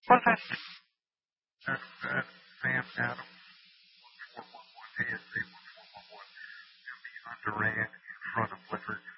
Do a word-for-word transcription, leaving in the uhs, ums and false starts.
Was that, that, that Sam Adams four one one A S A one four one one, and be underran in front of Clifford